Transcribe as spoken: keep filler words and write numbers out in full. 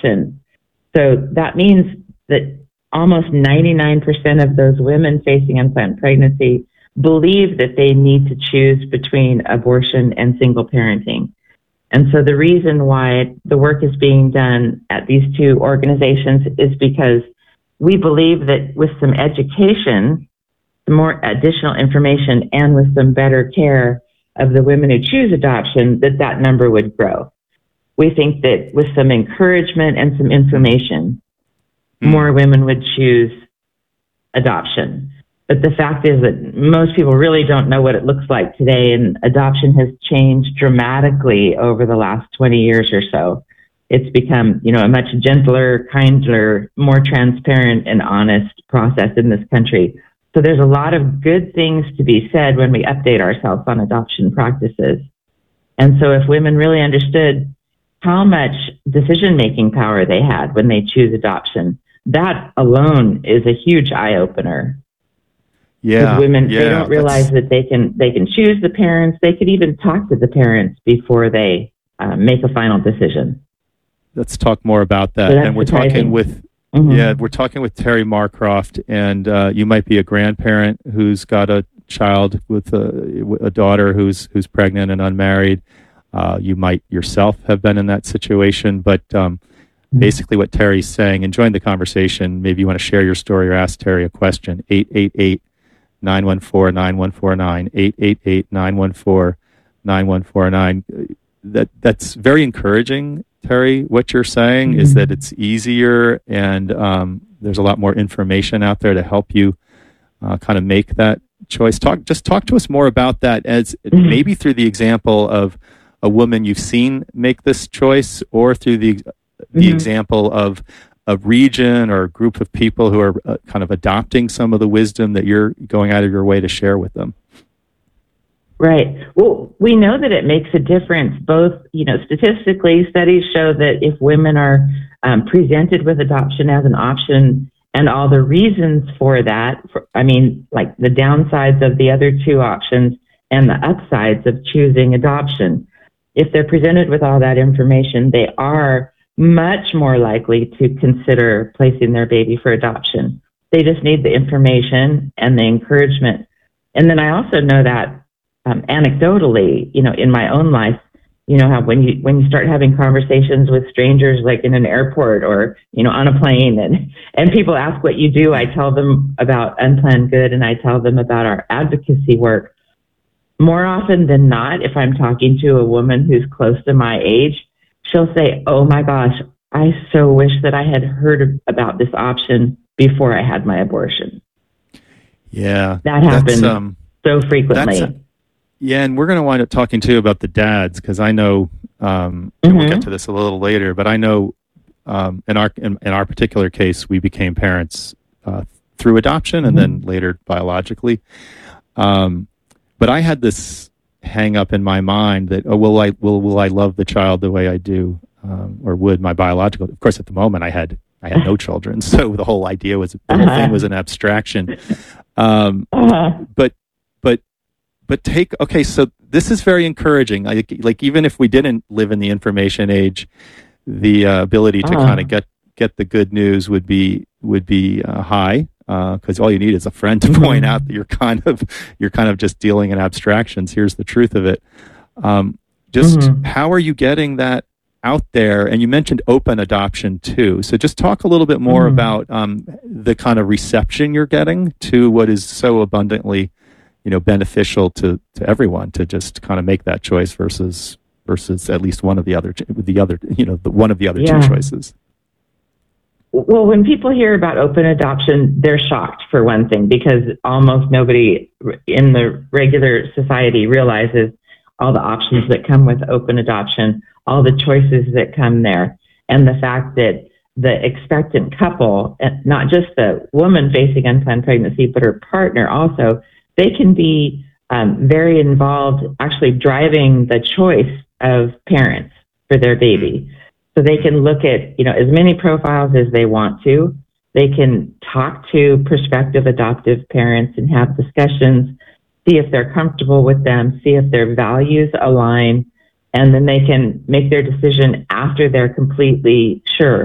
adoption. So that means that almost ninety-nine percent of those women facing unplanned pregnancy believe that they need to choose between abortion and single parenting. And so the reason why the work is being done at these two organizations is because we believe that with some education, some more additional information, and with some better care of the women who choose adoption, that that number would grow. We think that with some encouragement and some information, mm. more women would choose adoption. But the fact is that most people really don't know what it looks like today, and adoption has changed dramatically over the last twenty years or so. It's become, you know, a much gentler, kinder, more transparent and honest process in this country. So there's a lot of good things to be said when we update ourselves on adoption practices. And so if women really understood how much decision-making power they had when they choose adoption, that alone is a huge eye-opener. Yeah, women, yeah, they don't realize that they can they can choose the parents. They could even talk to the parents before they uh, make a final decision. Let's talk more about that. So and we're surprising. talking with mm-hmm. yeah, we're talking with Terry Marcroft, and uh, you might be a grandparent who's got a child with a, a daughter who's who's pregnant and unmarried. Uh, you might yourself have been in that situation, but um, mm-hmm. basically what Terry's saying, and join the conversation. Maybe you want to share your story or ask Terry a question. eight eight eight, nine one four, nine one four nine, eight eight eight, nine one four, nine one four nine. That that's very encouraging, Terry. What you're saying mm-hmm. is that it's easier, and um, there's a lot more information out there to help you uh, kind of make that choice. Talk, just talk to us more about that, as mm-hmm. maybe through the example of a woman you've seen make this choice, or through the the mm-hmm. example of a region or a group of people who are uh, kind of adopting some of the wisdom that you're going out of your way to share with them. Right. Well, we know that it makes a difference. Both, you know, statistically, studies show that if women are um, presented with adoption as an option and all the reasons for that, for, I mean, like the downsides of the other two options and the upsides of choosing adoption, if they're presented with all that information, they are much more likely to consider placing their baby for adoption. They just need the information and the encouragement. And then I also know that um, anecdotally, you know, in my own life, you know, how when you when you start having conversations with strangers, like in an airport or, you know, on a plane, and, and people ask what you do, I tell them about Unplanned Good, and I tell them about our advocacy work. More often than not, if I'm talking to a woman who's close to my age, she'll say, oh my gosh, I so wish that I had heard about this option before I had my abortion. Yeah. That happens um, so frequently. A, yeah, and we're going to wind up talking too about the dads, because I know, um, and mm-hmm. we'll get to this a little later, but I know um, in our in, in our particular case, we became parents uh, through adoption and mm-hmm. then later biologically. Um, but I had this hang up in my mind that, oh, will I will will I love the child the way I do, um, or would my biological? Of course, at the moment, I had I had no children, so the whole idea was the uh-huh. whole thing was an abstraction. Um, uh-huh. But but but take okay. So this is very encouraging. Like like even if we didn't live in the information age, the uh, ability to uh-huh. kind of get get the good news would be would be uh, high. Because uh, all you need is a friend to point out that you're kind of you're kind of just dealing in abstractions. Here's the truth of it. Um, just mm-hmm. how are you getting that out there? And you mentioned open adoption too. So just talk a little bit more mm-hmm. about um, the kind of reception you're getting to what is so abundantly, you know, beneficial to, to everyone to just kind of make that choice versus versus at least one of the other the other you know the one of the other yeah. two choices. Well, when people hear about open adoption, they're shocked, for one thing, because almost nobody in the regular society realizes all the options that come with open adoption, all the choices that come there, and the fact that the expectant couple, not just the woman facing unplanned pregnancy, but her partner also, they can be um, very involved, actually driving the choice of parents for their baby. So they can look at, you know, as many profiles as they want to. They can talk to prospective adoptive parents and have discussions, see if they're comfortable with them, see if their values align, and then they can make their decision after they're completely sure